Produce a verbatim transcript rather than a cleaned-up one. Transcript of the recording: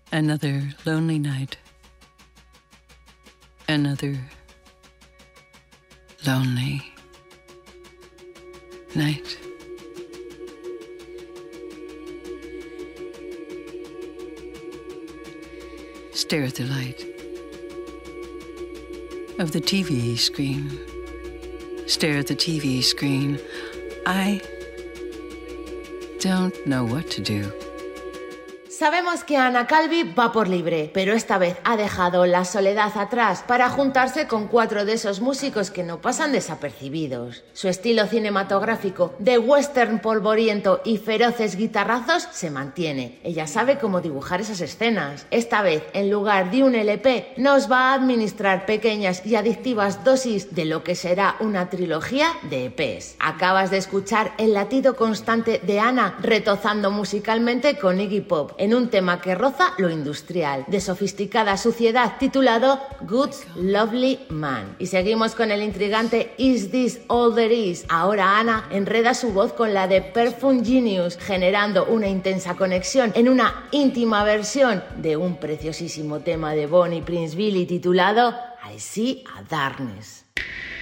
Another lonely night. Another lonely night. Stare at the light of the T V screen. Stare at the T V screen. I don't know what to do. Sabemos que Anna Calvi va por libre, pero esta vez ha dejado la soledad atrás para juntarse con cuatro de esos músicos que no pasan desapercibidos. Su estilo cinematográfico de western polvoriento y feroces guitarrazos se mantiene. Ella sabe cómo dibujar esas escenas. Esta vez, en lugar de un L P, nos va a administrar pequeñas y adictivas dosis de lo que será una trilogía de E Pes. Acabas de escuchar el latido constante de Anna retozando musicalmente con Iggy Pop, en un tema que roza lo industrial, de sofisticada suciedad, titulado Good Lovely Man. Y seguimos con el intrigante Is This All There Is. Ahora Anna enreda su voz con la de Perfume Genius, generando una intensa conexión en una íntima versión de un preciosísimo tema de Bonnie Prince Billy titulado I See a Darkness.